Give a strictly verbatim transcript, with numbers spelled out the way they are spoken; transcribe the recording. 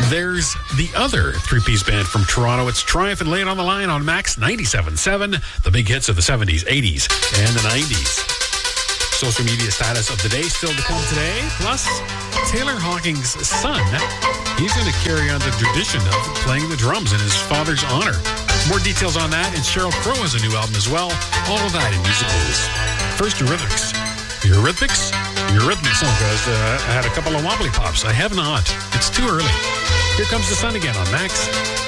There's the other three-piece band from Toronto. It's Triumph and Lay It on the Line on Max ninety-seven point seven. The big hits of the seventies, eighties, and the nineties. Social media status of the day still to come today. Plus, Taylor Hawkins' son, he's going to carry on the tradition of playing the drums in his father's honor. More details on that, and Sheryl Crow has a new album as well. All of that in music news. First, Eurythmics. Eurythmics? Eurythmics. Oh, guys, uh, I had a couple of wobbly pops. I have not. It's too early. Here comes the sun again on Max